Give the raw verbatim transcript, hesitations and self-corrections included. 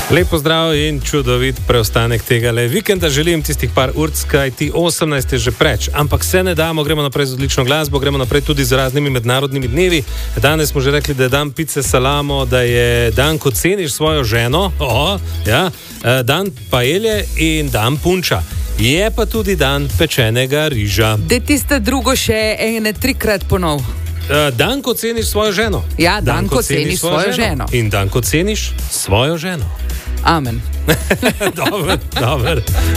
Lepo zdrav in čudovit preostanek tega le vikenda. Želim tistih par urc, kaj ti osemnajst je že preč. Ampak se ne damo, gremo naprej z odlično glasbo, gremo naprej tudi z raznimi mednarodnimi dnevi. Danes smo že rekli, da je dan pice salamo, da je dan, ko ceniš svojo ženo, o, ja, dan paelje in dan punča. Je pa tudi dan pečenega riža. Da tiste drugo še ene trikrat ponov. Dan, ko ceniš svojo ženo. Ja, dan, dan ko, ko ceniš, ceniš svojo, svojo ženo. ženo. In dan, ko ceniš svojo ženo. Amen. Dober, dober.